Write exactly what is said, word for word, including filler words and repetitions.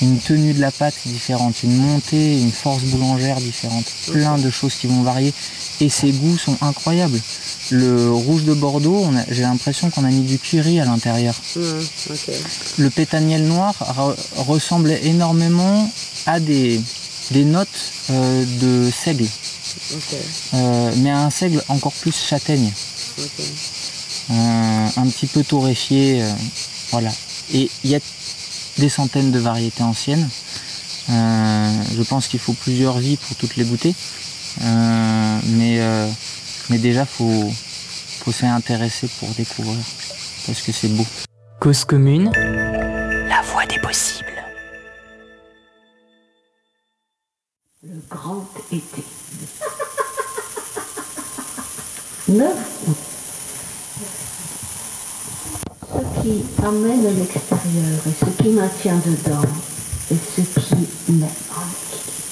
une tenue de la pâte différente, une montée, une force boulangère différente, plein de choses qui vont varier et ces goûts sont incroyables. Le rouge de Bordeaux, on a, j'ai l'impression qu'on a mis du curry à l'intérieur. Mmh, okay. Le pétaniel noir re, ressemble énormément à des, des notes euh, de seigle, Okay. euh, mais à un seigle encore plus châtaigne, Okay. euh, un petit peu torréfié, euh, voilà. Et il y a des centaines de variétés anciennes. Euh, je pense qu'il faut plusieurs vies pour toutes les goûter, euh, mais, euh, mais déjà faut, faut s'y intéresser pour découvrir, parce que c'est beau. Cause commune, la voie des possibles. Le grand été. neuf août. Ce qui amène l'extérieur et ce qui maintient dedans et ce qui met